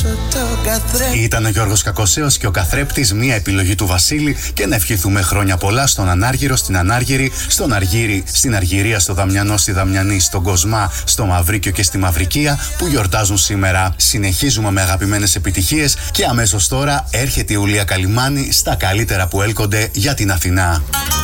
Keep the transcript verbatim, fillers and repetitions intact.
Ήταν ο Γιώργος Κακοσέος και ο Καθρέπτης, μια επιλογή του Βασίλη, και να ευχηθούμε χρόνια πολλά στον Ανάργυρο, στην Ανάργυρη, στον Αργύρι, στην Αργυρία, στο Δαμιανό, στη Δαμιανή, στον Κοσμά, στο Μαυρίκιο και στη Μαυρικία που γιορτάζουν σήμερα. Συνεχίζουμε με αγαπημένες επιτυχίες και αμέσως τώρα έρχεται η Ουλία Καλιμάνη στα καλύτερα που έλκονται για την Αθηνά.